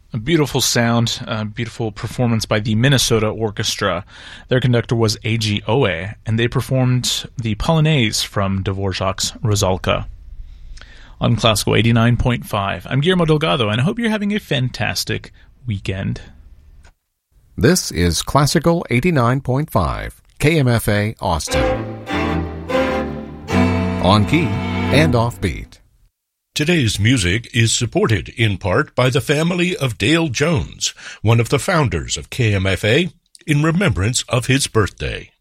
A beautiful sound, a beautiful performance by the Minnesota Orchestra. Their conductor was A.G. Owe, and they performed the Polonaise from Dvorak's Rusalka. On Classical 89.5, I'm Guillermo Delgado, and I hope you're having a fantastic weekend. This is Classical 89.5, KMFA Austin. On key and offbeat. Today's music is supported in part by the family of Dale Jones, one of the founders of KMFA, in remembrance of his birthday.